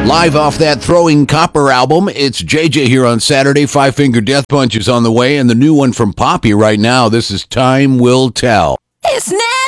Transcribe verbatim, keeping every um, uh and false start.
Live off that Throwing Copper album, it's J J here on Saturday. Five Finger Death Punch is on the way, and the new one from Poppy right now. This is Time Will Tell. It's never